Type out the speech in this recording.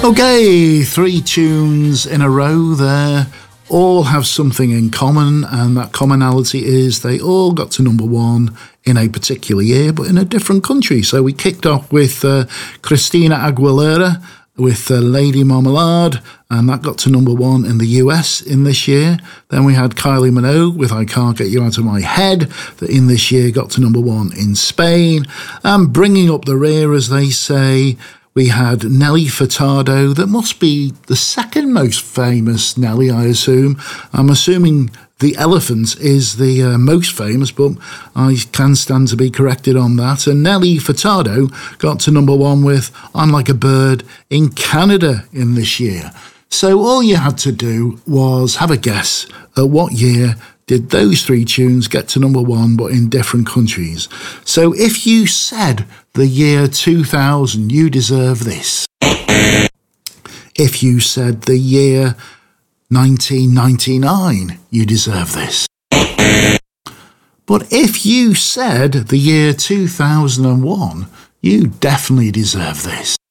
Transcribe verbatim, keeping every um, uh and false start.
Okay, three tunes in a row there. All have something in common, and that commonality is they all got to number one in a particular year, but in a different country. So we kicked off with uh, Christina Aguilera with uh, Lady Marmalade, and that got to number one in the U S in this year. Then we had Kylie Minogue with I Can't Get You Out of My Head, that in this year got to number one in Spain. And bringing up the rear, as they say, we had Nelly Furtado. That must be the second most famous Nelly, I assume. I'm assuming The Elephant is the uh, most famous, but I can stand to be corrected on that. And Nelly Furtado got to number one with I'm Like a Bird in Canada in this year. So all you had to do was have a guess at what year did those three tunes get to number one, but in different countries. So if you said the year two thousand, you deserve this. If you said the year nineteen ninety-nine, you deserve this. But if you said the year two thousand one, you definitely deserve this.